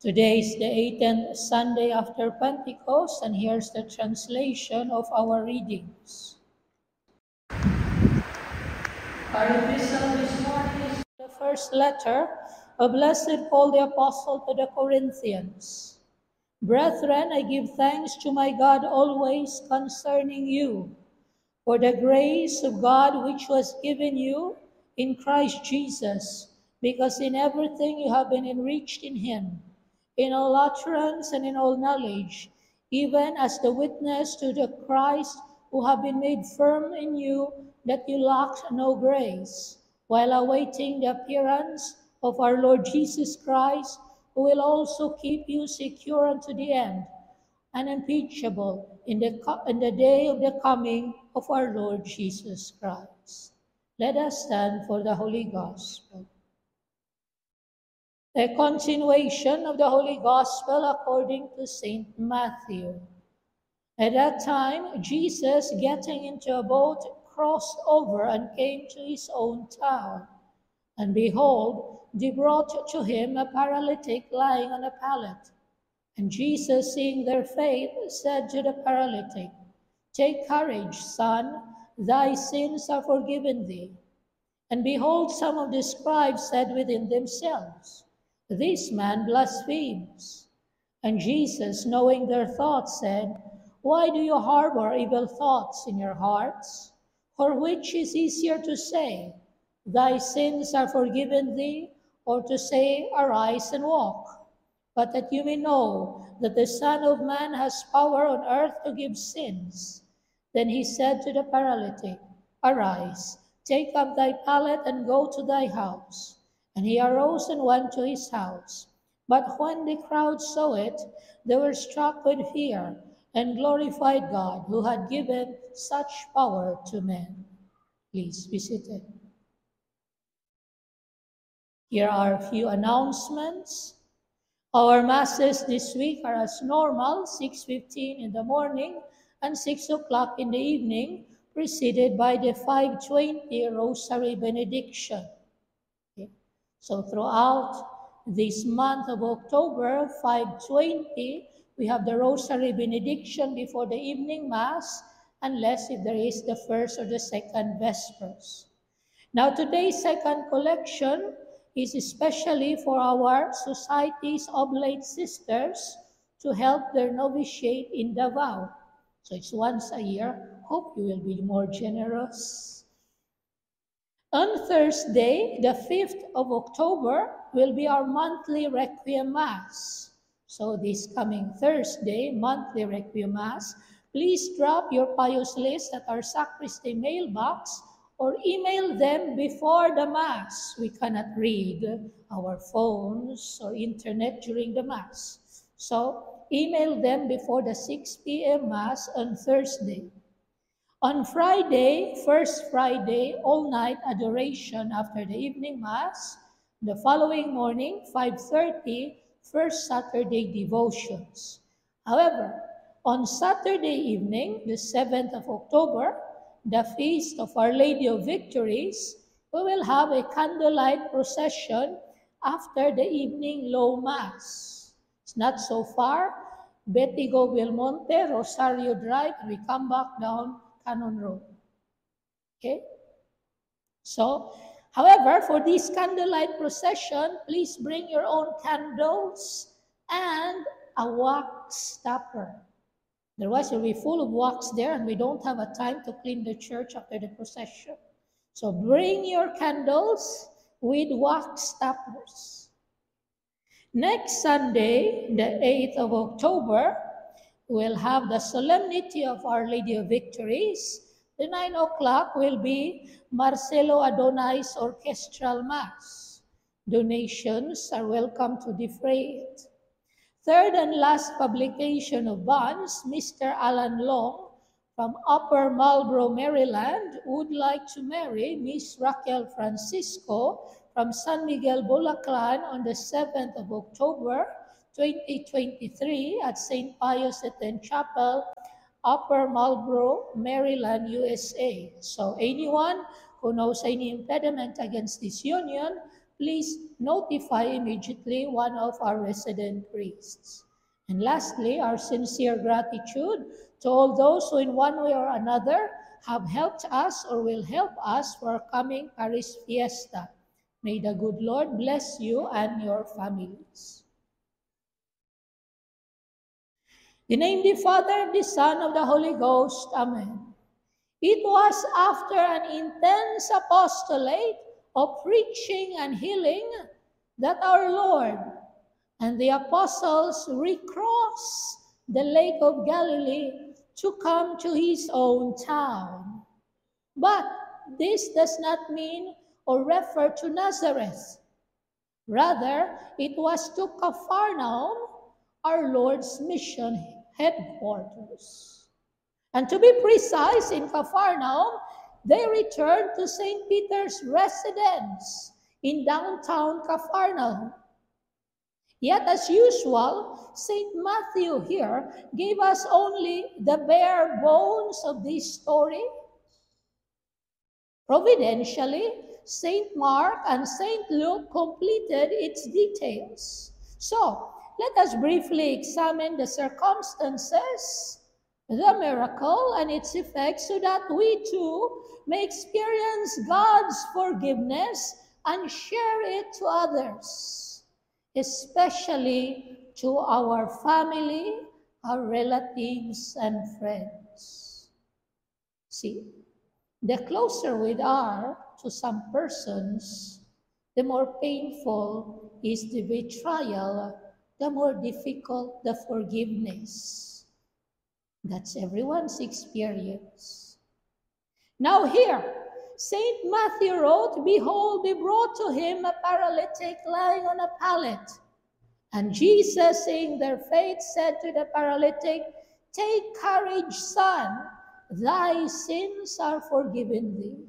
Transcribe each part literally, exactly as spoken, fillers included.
Today is the eighteenth Sunday after Pentecost, and here's the translation of our readings. Our epistle this morning is the first letter of Blessed Paul the Apostle to the Corinthians. Brethren, I give thanks to my God always concerning you, for the grace of God which was given you in Christ Jesus, because in everything you have been enriched in him, in all utterance and in all knowledge, even as the witness to the Christ who have been made firm in you, that you lacked no grace, while awaiting the appearance of our Lord Jesus Christ, who will also keep you secure unto the end, unimpeachable in the, in the day of the coming of our Lord Jesus Christ. Let us stand for the Holy Gospel. A continuation of the Holy Gospel according to Saint Matthew. At that time, Jesus, getting into a boat, crossed over and came to his own town. And behold, they brought to him a paralytic lying on a pallet. And Jesus, seeing their faith, said to the paralytic, Take courage, son, thy sins are forgiven thee. And behold, some of the scribes said within themselves, This man blasphemes. And Jesus, knowing their thoughts, said, Why do you harbor evil thoughts in your hearts? For which is easier to say, Thy sins are forgiven thee, or to say, Arise and walk? But that you may know that the Son of Man has power on earth to give sins. Then he said to the paralytic, Arise, take up thy pallet and go to thy house. And he arose and went to his house. But when the crowd saw it, they were struck with fear and glorified God, who had given such power to men. Please be seated. Here are a few announcements. Our masses this week are as normal, six fifteen in the morning and six o'clock in the evening, preceded by the five twenty Rosary Benediction. Okay. So throughout this month of October, five twenty, we have the Rosary Benediction before the evening Mass, unless if there is the first or the second Vespers. Now today's second collection is especially for our Society's Oblate Sisters to help their novitiate in Davao. So it's once a year. Hope you will be more generous. On Thursday, the fifth of October, will be our monthly Requiem Mass. So this coming Thursday, monthly Requiem Mass, please drop your pious list at our sacristy mailbox or email them before the Mass. We cannot read our phones or internet during the Mass. So email them before the six p m Mass on Thursday. On Friday, first Friday, all-night adoration after the evening Mass. The following morning, five thirty, first Saturday devotions. However, on Saturday evening, the seventh of October, the feast of Our Lady of Victories, we will have a candlelight procession after the evening low Mass. It's not so far. Betigo Belmonte, Rosario Drive, and we come back down Cannon Road. Okay? So, however, for this candlelight procession, please bring your own candles and a wax topper. Otherwise, you'll be full of wax there, and we don't have a time to clean the church after the procession. So bring your candles with wax toppers. Next Sunday, the eighth of October, we'll have the Solemnity of Our Lady of Victories. The nine o'clock will be Marcelo Adonai's Orchestral Mass. Donations are welcome to defray it. Third and last publication of bonds, Mister Alan Long from Upper Marlboro, Maryland, would like to marry Miss Raquel Francisco from San Miguel, Bulacan on the seventh of October, twenty twenty-three at Saint Pius X Chapel, Upper Marlboro, Maryland, U S A. So anyone who knows any impediment against this union, please notify immediately one of our resident priests. And lastly, our sincere gratitude to all those who in one way or another have helped us or will help us for our coming parish fiesta. May the good Lord bless you and your families. In the name of the Father, the Son, of the Holy Ghost. Amen. It was after an intense apostolate of preaching and healing that our Lord and the apostles recrossed the Lake of Galilee to come to his own town. But this does not mean or refer to Nazareth. Rather, it was to Capharnaum, our Lord's mission headquarters. And to be precise, in Capharnaum, they returned to Saint Peter's residence in downtown Capharnaum. Yet, as usual, Saint Matthew here gave us only the bare bones of this story. Providentially, Saint Mark and Saint Luke completed its details. So, let us briefly examine the circumstances, the miracle, and its effects so that we too may experience God's forgiveness and share it to others, especially to our family, our relatives, and friends. See, the closer we are to some persons, the more painful is the betrayal, the more difficult the forgiveness. That's everyone's experience. Now here, Saint Matthew wrote, "Behold, we brought to him a paralytic lying on a pallet. And Jesus, seeing their faith, said to the paralytic, 'Take courage, son, thy sins are forgiven thee.'"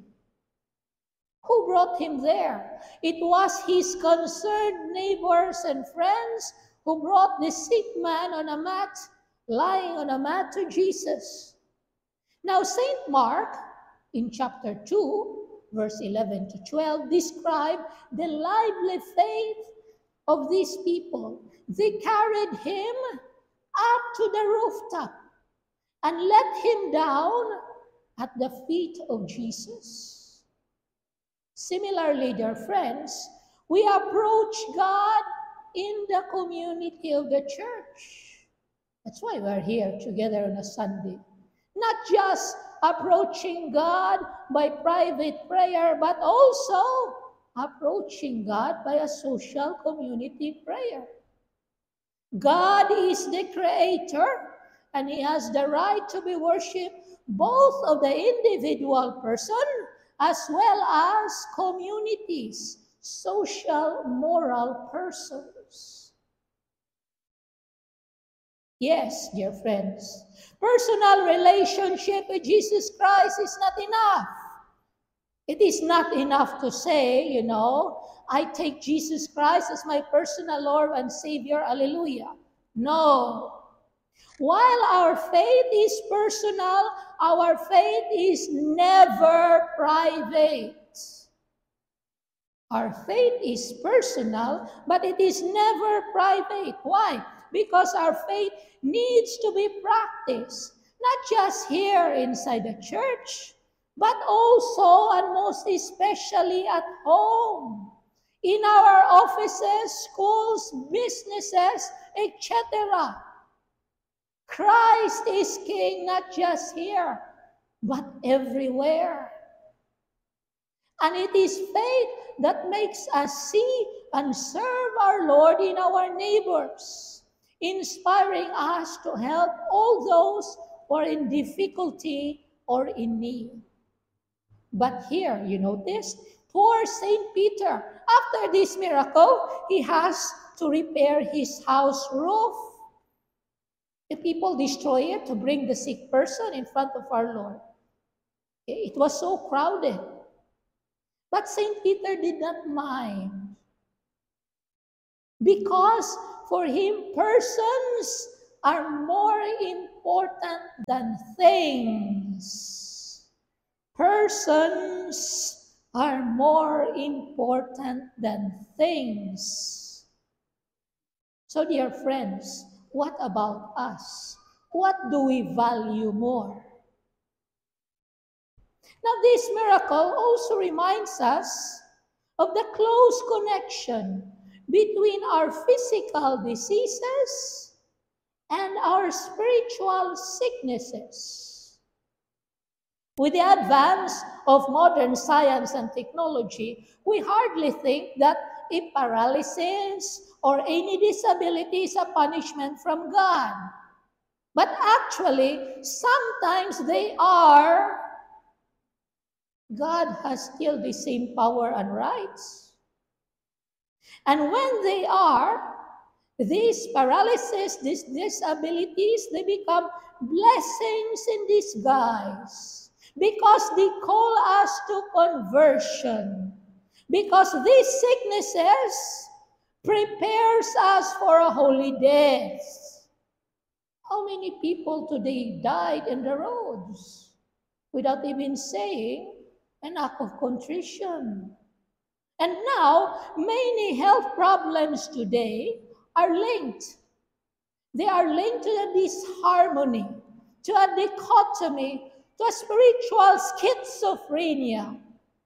Who brought him there? It was his concerned neighbors and friends who brought the sick man on a mat, lying on a mat to Jesus. Now, Saint Mark, in chapter two, verse eleven to twelve, described the lively faith of these people. They carried him up to the rooftop and let him down at the feet of Jesus. Similarly, dear friends, we approach God in the community of the church. That's why we're here together on a Sunday. Not just approaching God by private prayer, but also approaching God by a social community prayer. God is the creator, and he has the right to be worshipped both of the individual person as well as communities, social, moral persons. Yes, dear friends, personal relationship with Jesus Christ is not enough. It is not enough to say, you know, I take Jesus Christ as my personal Lord and Savior, hallelujah. No. While our faith is personal, our faith is never private. Our faith is personal, but it is never private. Why? Because our faith needs to be practiced, not just here inside the church, but also and most especially at home, in our offices, schools, businesses, et cetera. Christ is King not just here, but everywhere. And it is faith that makes us see and serve our Lord in our neighbors, inspiring us to help all those who are in difficulty or in need. But here, you notice, poor Saint Peter, after this miracle, he has to repair his house roof. The people destroy it to bring the sick person in front of our Lord. It was so crowded. But Saint Peter did not mind, because for him, persons are more important than things. Persons are more important than things. So, dear friends, what about us? What do we value more? Now, this miracle also reminds us of the close connection between our physical diseases and our spiritual sicknesses. With the advance of modern science and technology, we hardly think that a paralysis or any disability is a punishment from God. But actually, sometimes they are. God has still the same power and rights. And when they are, these paralysis, these disabilities, they become blessings in disguise because they call us to conversion. Because these sicknesses prepares us for a holy death. How many people today died in the roads without even saying an act of contrition? And now, many health problems today are linked. They are linked to a disharmony, to a dichotomy, to a spiritual schizophrenia.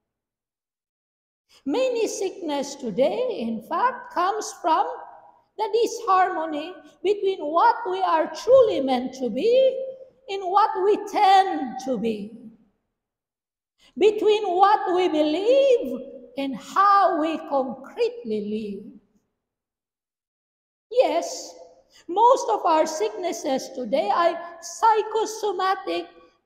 Many sickness today, in fact, comes from the disharmony between what we are truly meant to be and what we tend to be. Between what we believe and how we concretely live. Yes, most of our sicknesses today are psychosomatic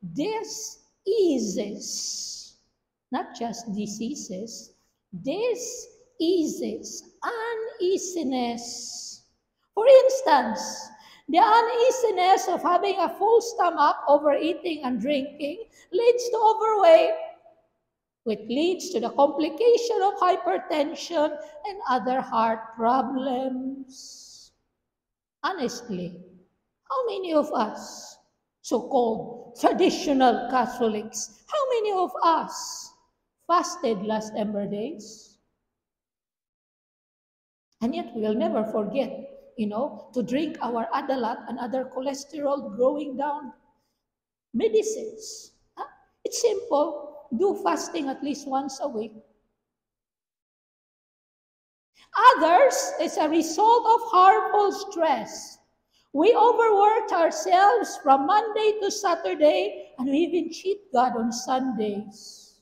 diseases, not just diseases, diseases, uneasiness. For instance, the uneasiness of having a full stomach, overeating and drinking leads to overweight, which leads to the complication of hypertension and other heart problems. Honestly, how many of us, so-called traditional Catholics, how many of us fasted last Ember Days? And yet we will never forget, you know, to drink our Adalat and other cholesterol growing down medicines. Huh? It's simple. Do fasting at least once a week. Others, it's a result of harmful stress. We overworked ourselves from Monday to Saturday, and we even cheat God on Sundays.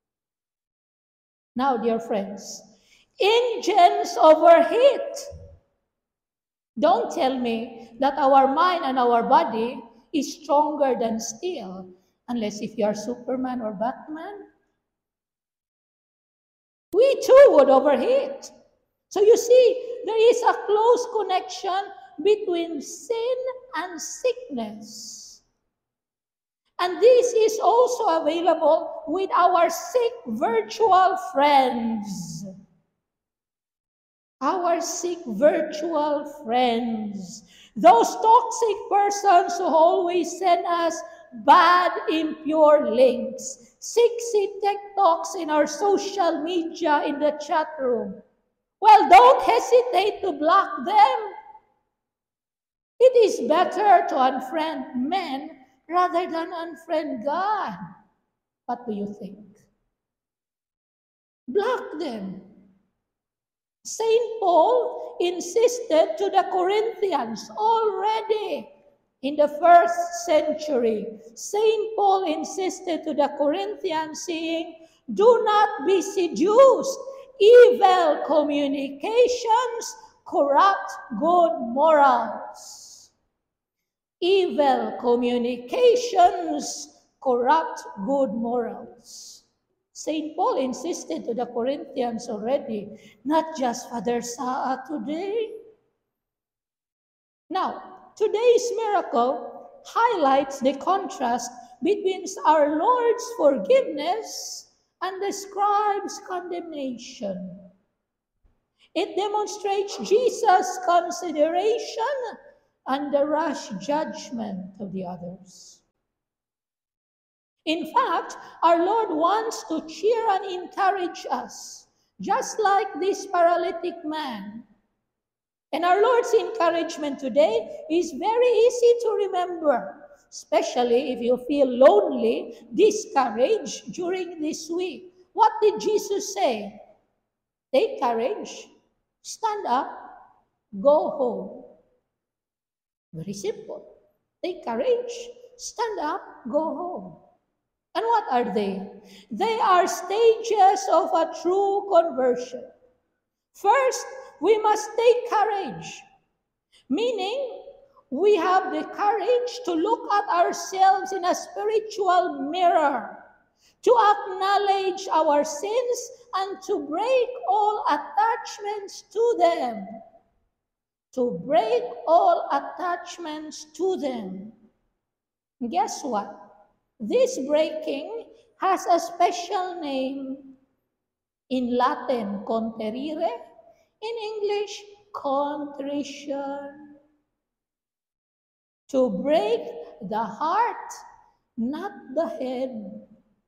Now, dear friends, engines overheat. Don't tell me that our mind and our body is stronger than steel, unless if you are Superman or Batman. We too would overheat. So you see, there is a close connection between sin and sickness. And this is also available with our sick virtual friends. Our sick virtual friends. Those toxic persons who always send us bad, impure links. Sexy TikToks in our social media in the chat room. Well, don't hesitate to block them. It is better to unfriend men rather than unfriend God. What do you think? Block them. Saint Paul insisted to the Corinthians already in the first century. Saint Paul insisted to the Corinthians saying, do not be seduced. Evil communications corrupt good morals. Evil communications corrupt good morals. Saint Paul insisted to the Corinthians already, not just Father Saa today. Now, today's miracle highlights the contrast between our Lord's forgiveness and the scribe's condemnation. It demonstrates Jesus' consideration and the rash judgment of the others. In fact, our Lord wants to cheer and encourage us, just like this paralytic man. And our Lord's encouragement today is very easy to remember, especially if you feel lonely, discouraged during this week. What did Jesus say? Take courage, stand up, go home. Very simple. Take courage, stand up, go home. And what are they? They are stages of a true conversion. First, we must take courage, meaning we have the courage to look at ourselves in a spiritual mirror, to acknowledge our sins and to break all attachments to them. To break all attachments to them. Guess what? This breaking has a special name. In Latin, conterire. In English, contrition. To break the heart, not the head.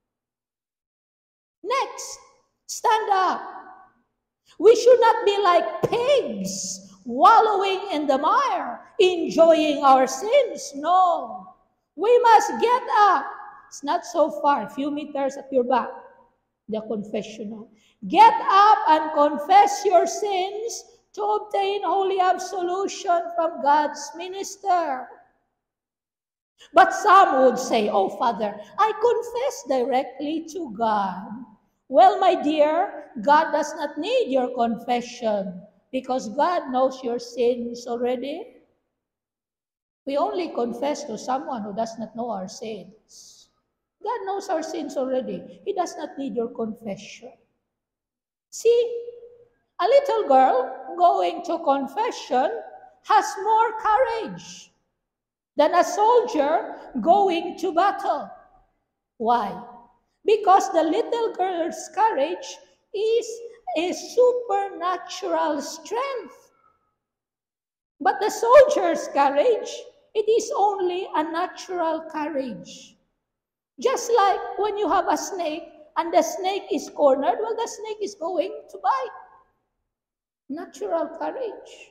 Next, stand up. We should not be like pigs, wallowing in the mire, enjoying our sins. No. We must get up. It's not so far, a few meters at your back, the confessional. Get up and confess your sins to obtain holy absolution from God's minister. But some would say, oh, Father, I confess directly to God. Well, my dear, God does not need your confession because God knows your sins already. We only confess to someone who does not know our sins. God knows our sins already. He does not need your confession. See, a little girl going to confession has more courage than a soldier going to battle. Why? Because the little girl's courage is a supernatural strength. But the soldier's courage, it is only a natural courage. Just like when you have a snake and the snake is cornered, well, the snake is going to bite. Natural courage.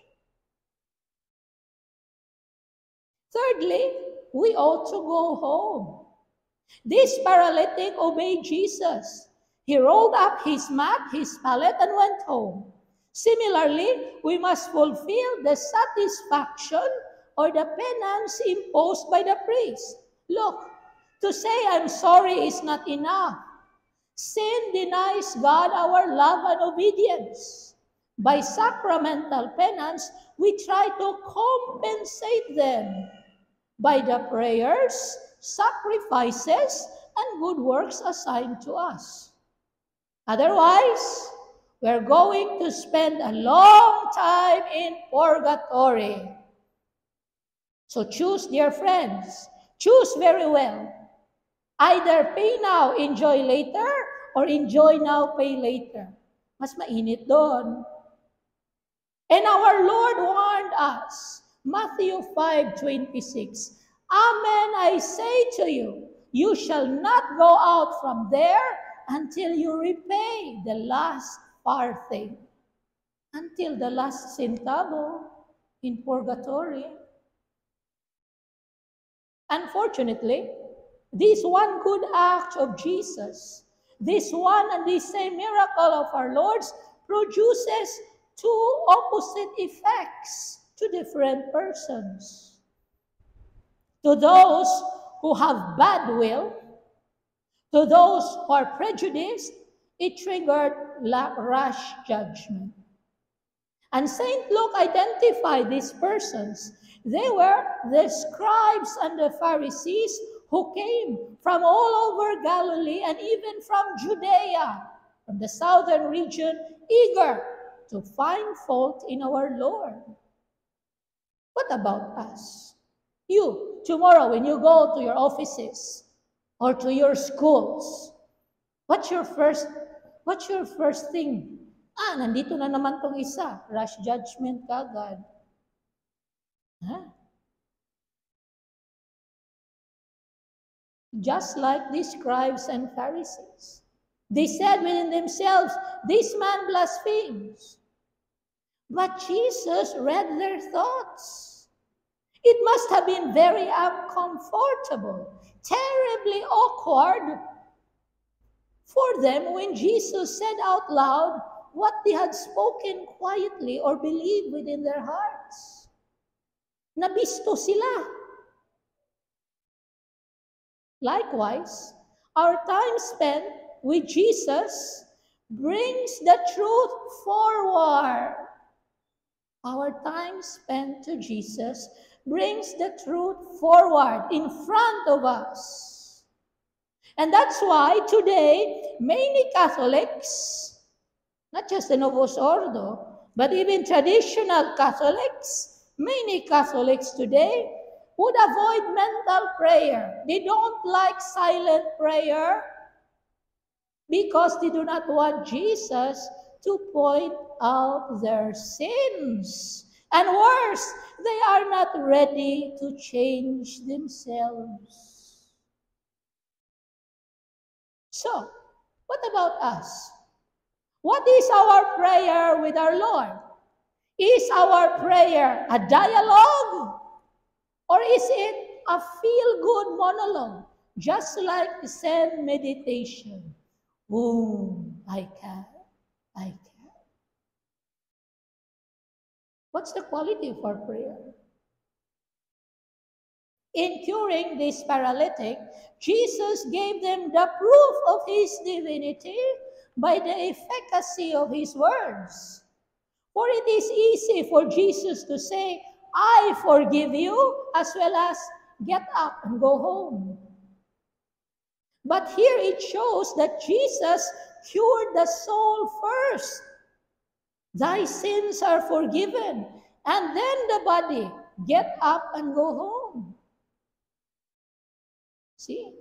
Thirdly, we ought to go home. This paralytic obeyed Jesus. He rolled up his mat, his pallet, and went home. Similarly, we must fulfill the satisfaction or the penance imposed by the priest. Look, to say I'm sorry is not enough. Sin denies God our love and obedience. By sacramental penance, we try to compensate them by the prayers, sacrifices, and good works assigned to us. Otherwise, we're going to spend a long time in purgatory. So choose, dear friends, choose very well. Either pay now, enjoy later, or enjoy now, pay later. Mas mainit doon. And our Lord warned us, Matthew five twenty-six, Amen, I say to you, you shall not go out from there until you repay the last farthing, until the last centavo in purgatory. Unfortunately, this one good act of Jesus, this one and this same miracle of our Lord's produces two opposite effects to different persons. To those who have bad will, to those who are prejudiced, it triggered rash judgment. And Saint Luke identified these persons. They were the scribes and the Pharisees who came from all over Galilee and even from Judea, from the southern region, eager to find fault in our Lord. What about us? You, tomorrow when you go to your offices or to your schools, what's your first, what's your first thing? Ah, nandito na naman tong isa. Rash judgment kagad. Huh? just like the scribes and Pharisees. They said within themselves, "This man blasphemes." But Jesus read their thoughts. It must have been very uncomfortable, terribly awkward for them when Jesus said out loud what they had spoken quietly or believed within their hearts. Nabisto sila. Likewise, our time spent with Jesus brings the truth forward. Our time spent to Jesus brings the truth forward in front of us. And that's why today, many Catholics, not just the Novus Ordo, but even traditional Catholics, many Catholics today would avoid mental prayer. They don't like silent prayer because they do not want Jesus to point out their sins. And worse, they are not ready to change themselves. So, what about us? What is our prayer with our Lord? Is our prayer a dialogue? Or is it a feel-good monologue? Just like the Zen meditation. Oh, I can, I can. What's the quality of our prayer? In curing this paralytic, Jesus gave them the proof of his divinity by the efficacy of his words. For it is easy for Jesus to say, "I forgive you," as well as "get up and go home." But here it shows that Jesus cured the soul first. "Thy sins are forgiven," and then the body, "get up and go home." See?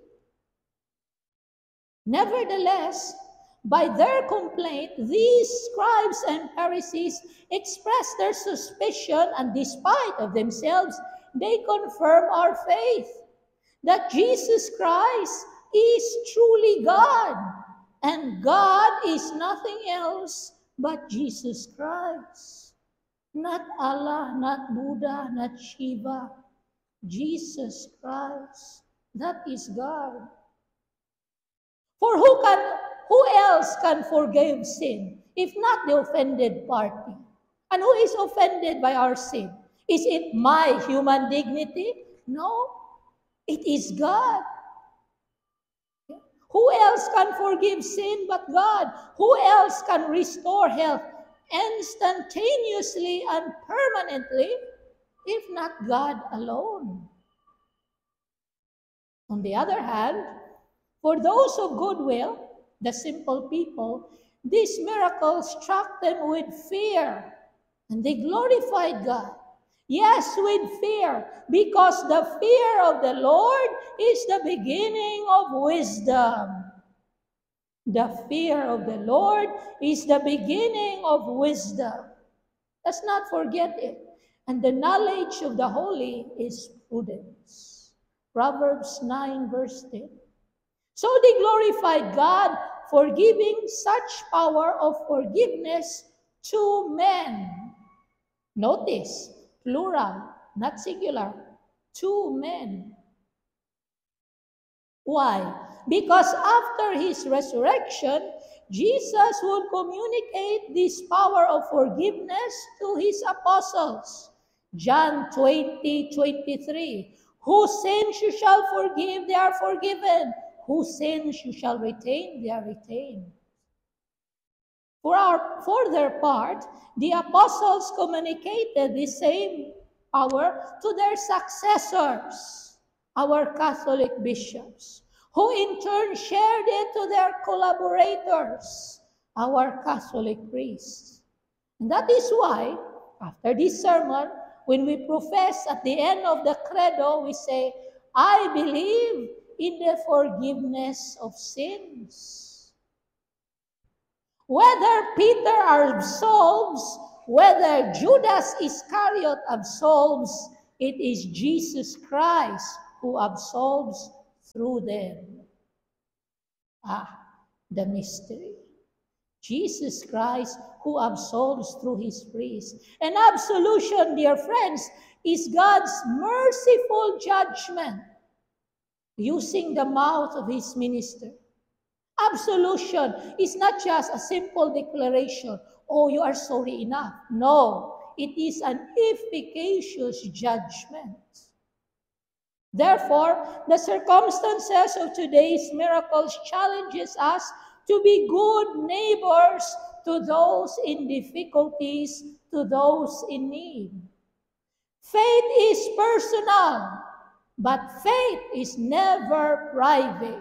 Nevertheless, by their complaint, these scribes and Pharisees expressed their suspicion, and despite of themselves, they confirm our faith that Jesus Christ is truly God, and God is nothing else but Jesus Christ. Not Allah, not Buddha, not Shiva. Jesus Christ. That is God. For who can, who else can forgive sin if not the offended party? And who is offended by our sin? Is it my human dignity? No, it is God. Who else can forgive sin but God? Who else can restore health instantaneously and permanently if not God alone? On the other hand, for those of goodwill, the simple people, this miracle struck them with fear, and they glorified God. Yes, with fear, because the fear of the Lord is the beginning of wisdom. The fear of the Lord is the beginning of wisdom. Let's not forget it. And the knowledge of the holy is prudence. Proverbs nine, verse ten. So they glorified God for giving such power of forgiveness to men. Notice, plural, not singular. Two men. Why? Because after his resurrection, Jesus would communicate this power of forgiveness to his apostles. John twenty, twenty-three. Whose sins you shall forgive, they are forgiven. Whose sins you shall retain, they are retained. For, our, for their part, the apostles communicated the same power to their successors, our Catholic bishops, who in turn shared it to their collaborators, our Catholic priests. And that is why, after this sermon, when we profess at the end of the credo, we say, "I believe in the forgiveness of sins." Whether Peter absolves, whether Judas Iscariot absolves, it is Jesus Christ who absolves through them. Ah, the mystery. Jesus Christ who absolves through his priest. And absolution, dear friends, is God's merciful judgment using the mouth of his minister. Absolution is not just a simple declaration, oh, you are sorry enough. No, it is an efficacious judgment. Therefore, the circumstances of today's miracles challenges us to be good neighbors to those in difficulties, to those in need. Faith is personal, but faith is never private.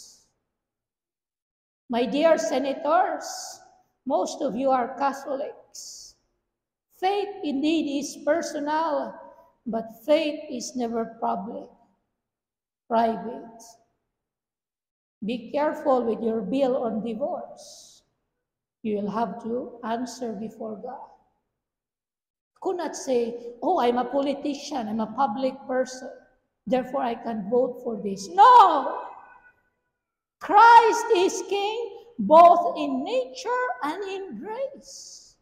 My dear senators, most of you are Catholics. Faith indeed is personal, but faith is never public, private. Be careful with your bill on divorce. You will have to answer before God. Could not say, oh, I'm a politician, I'm a public person, therefore I can vote for this. No! Christ is King both in nature and in grace.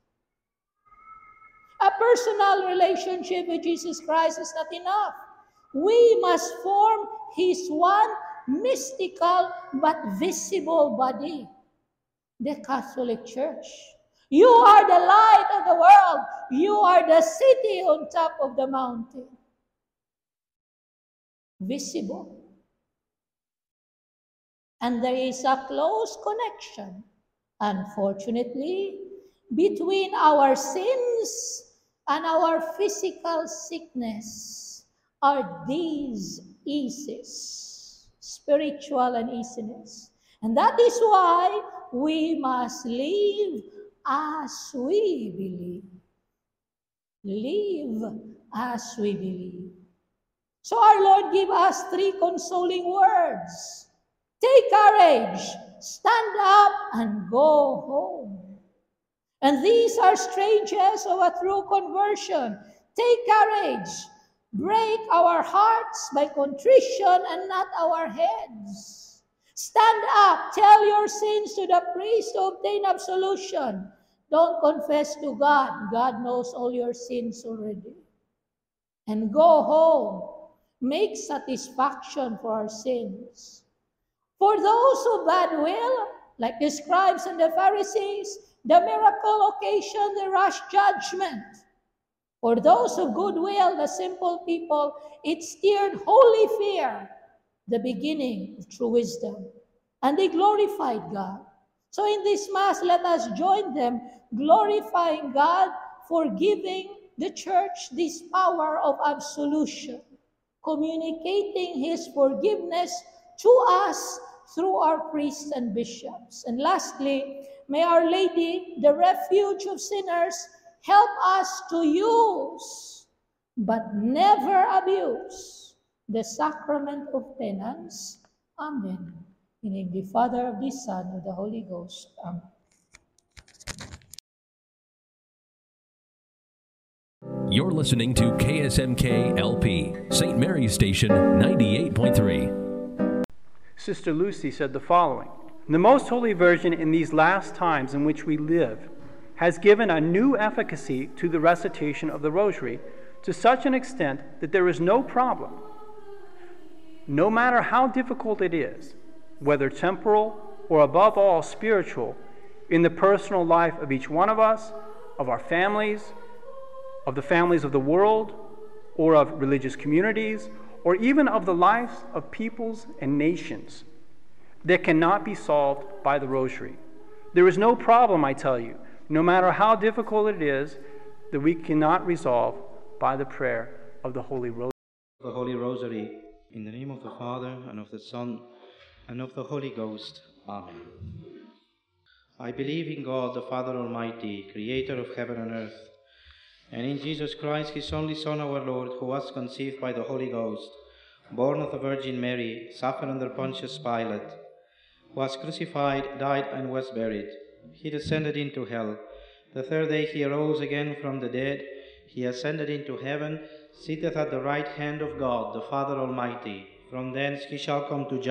A personal relationship with Jesus Christ is not enough. We must form his one mystical but visible body, the Catholic Church. You are the light of the world. You are the city on top of the mountain. Visible. And there is a close connection, unfortunately, between our sins and our physical sickness are these eases, spiritual uneasiness. And that is why we must live as we believe. Live as we believe. So our Lord gave us three consoling words. Take courage, stand up, and go home. And these are stages of a true conversion. Take courage. Break our hearts by contrition and not our heads. Stand up. Tell your sins to the priest to obtain absolution. Don't confess to God. God knows all your sins already. And go home. Make satisfaction for our sins. For those of bad will, like the scribes and the Pharisees, the miracle occasioned the rash judgment. For those of good will, the simple people, it stirred holy fear, the beginning of true wisdom. And they glorified God. So in this Mass, let us join them, glorifying God for giving the Church this power of absolution, communicating his forgiveness to us through our priests and bishops. And lastly, may Our Lady, the refuge of sinners, help us to use, but never abuse, the sacrament of penance. Amen. In the name of the Father, of the Son, and of the Holy Ghost. Amen. You're listening to K S M K L P, Saint Mary's Station, ninety-eight point three. Sister Lucy said the following: the Most Holy Virgin in these last times in which we live has given a new efficacy to the recitation of the Rosary to such an extent that there is no problem, no matter how difficult it is, whether temporal or above all spiritual, in the personal life of each one of us, of our families, of the families of the world, or of religious communities, or even of the lives of peoples and nations, that cannot be solved by the Rosary. There is no problem, I tell you, no matter how difficult it is, that we cannot resolve by the prayer of the Holy Rosary. The Holy Rosary, in the name of the Father, and of the Son, and of the Holy Ghost. Amen. I believe in God, the Father Almighty, creator of heaven and earth, and in Jesus Christ, his only Son, our Lord, who was conceived by the Holy Ghost, born of the Virgin Mary, suffered under Pontius Pilate, was crucified, died, and was buried. He descended into hell. The third day he arose again from the dead. He ascended into heaven, sitteth at the right hand of God, the Father Almighty. From thence he shall come to judge